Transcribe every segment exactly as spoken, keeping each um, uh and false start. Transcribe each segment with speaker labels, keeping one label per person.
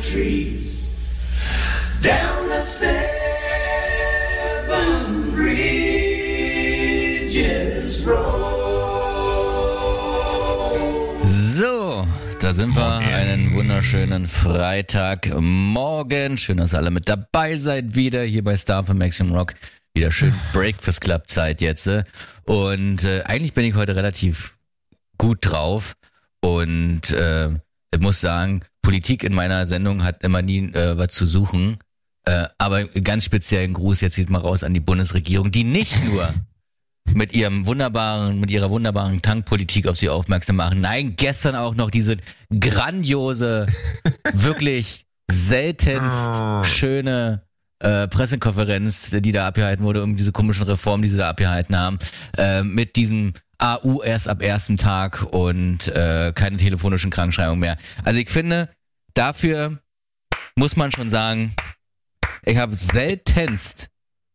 Speaker 1: trees, down the seven bridges roll.
Speaker 2: So, da sind wir. Einen wunderschönen Freitagmorgen. Schön, dass ihr alle mit dabei seid wieder hier bei Star für Maximum Rock. Wieder schön Breakfast Club Zeit jetzt. Und äh, eigentlich bin ich heute relativ gut drauf. Und äh, ich muss sagen, Politik in meiner Sendung hat immer nie äh, was zu suchen. Äh, aber ganz speziellen Gruß jetzt sieht mal raus an die Bundesregierung, die nicht nur mit ihrem wunderbaren, mit ihrer wunderbaren Tankpolitik auf sie aufmerksam machen. Nein, gestern auch noch diese grandiose, wirklich seltenst schöne äh, Pressekonferenz, die da abgehalten wurde, um diese komischen Reformen, die sie da abgehalten haben, äh, mit diesem A U erst ab ersten Tag und äh, keine telefonischen Krankschreibungen mehr. Also ich finde, dafür muss man schon sagen, ich habe seltenst,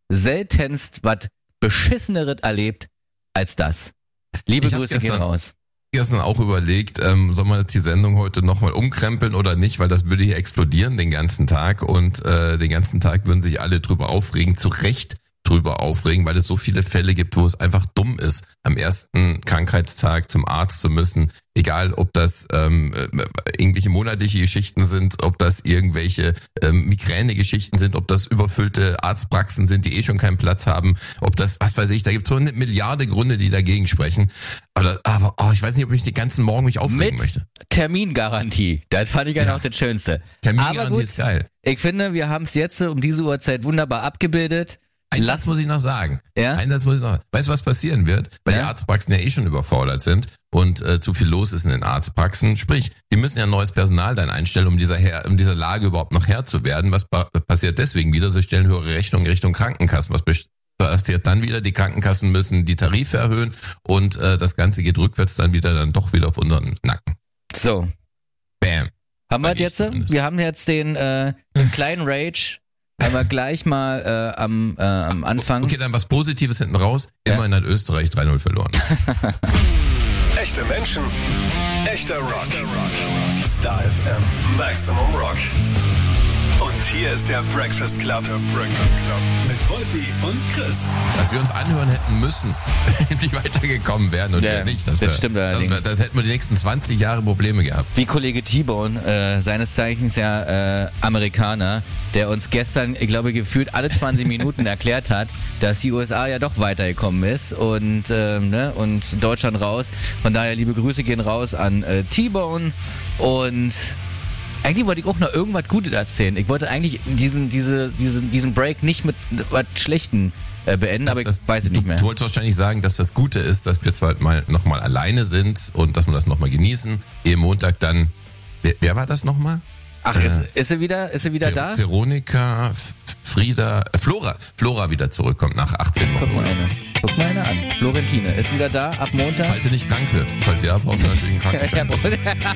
Speaker 2: seltenst was Beschisseneres erlebt als das. Liebe Grüße gehen raus.
Speaker 3: Ich habe gestern auch überlegt, ähm, soll man jetzt die Sendung heute nochmal umkrempeln oder nicht, weil das würde hier explodieren den ganzen Tag und äh, den ganzen Tag würden sich alle drüber aufregen, zu Recht drüber aufregen, weil es so viele Fälle gibt, wo es einfach dumm ist, am ersten Krankheitstag zum Arzt zu müssen, egal ob das ähm, irgendwelche monatliche Geschichten sind, ob das irgendwelche ähm, Migräne-Geschichten sind, ob das überfüllte Arztpraxen sind, die eh schon keinen Platz haben, ob das, was weiß ich, da gibt es so eine Milliarde Gründe, die dagegen sprechen. Aber, aber oh, ich weiß nicht, ob ich den ganzen Morgen mich aufregen
Speaker 2: Mit
Speaker 3: möchte.
Speaker 2: Termingarantie, das fand ich ja noch das Schönste.
Speaker 3: Termingarantie ist geil.
Speaker 2: Ich finde, wir haben es jetzt um diese Uhrzeit wunderbar abgebildet.
Speaker 3: Ein Satz muss ich noch sagen.
Speaker 2: Ja?
Speaker 3: Ein Satz muss ich noch. Weißt du, was passieren wird? Weil
Speaker 2: Ja?
Speaker 3: die Arztpraxen ja eh schon überfordert sind und äh, zu viel los ist in den Arztpraxen. Sprich, die müssen ja neues Personal dann einstellen, um dieser Herr, um dieser Lage überhaupt noch Herr zu werden. Was pa- passiert deswegen wieder? Sie stellen höhere Rechnungen Richtung Krankenkassen. Was best- passiert dann wieder? Die Krankenkassen müssen die Tarife erhöhen und äh, das Ganze geht rückwärts dann wieder dann doch wieder auf unseren Nacken.
Speaker 2: So,
Speaker 3: Bam.
Speaker 2: haben wir
Speaker 3: Bei
Speaker 2: jetzt?
Speaker 3: dir zumindest.
Speaker 2: Wir haben jetzt den, äh, den kleinen Rage. Haben wir gleich mal äh, am, äh, am Anfang.
Speaker 3: Okay, dann was Positives hinten raus. Immerhin hat Österreich drei null verloren.
Speaker 4: Echte Menschen, echter Rock. Star F M, Maximum Rock. Und hier ist der Breakfast Club. Der Breakfast Club. Mit Wolfi und Chris.
Speaker 3: Was wir uns anhören hätten müssen, wenn wir weitergekommen wären und
Speaker 2: Ja,
Speaker 3: wir nicht.
Speaker 2: das
Speaker 3: wär,
Speaker 2: stimmt
Speaker 3: das,
Speaker 2: allerdings.
Speaker 3: wär, das hätten wir die nächsten zwanzig Jahre Probleme gehabt.
Speaker 2: Wie Kollege T-Bone, äh, seines Zeichens ja äh, Amerikaner, der uns gestern, ich glaube, gefühlt alle zwanzig Minuten erklärt hat, dass die U S A ja doch weitergekommen ist und, ähm, ne, und Deutschland raus. Von daher liebe Grüße gehen raus an äh, T-Bone und eigentlich wollte ich auch noch irgendwas Gutes erzählen. Ich wollte eigentlich diesen, diese, diesen, diesen Break nicht mit was Schlechten äh, beenden,
Speaker 3: Das-
Speaker 2: aber ich
Speaker 3: das-
Speaker 2: weiß es
Speaker 3: du,
Speaker 2: nicht mehr.
Speaker 3: Du wolltest wahrscheinlich sagen, dass das Gute ist, dass wir zwar mal nochmal alleine sind und dass wir das nochmal genießen. Ehe Montag dann, wer, wer war das nochmal?
Speaker 2: Ach, ist, ist sie wieder, ist sie wieder da?
Speaker 3: Veronika, F- Frieda, äh, Flora. Flora wieder zurückkommt nach achtzehn
Speaker 2: Guck mal
Speaker 3: Wochen.
Speaker 2: eine. Guck mal eine an. Florentine ist wieder da ab Montag.
Speaker 3: Falls sie nicht krank wird. Falls ja, brauchst du natürlich einen Krankenschein.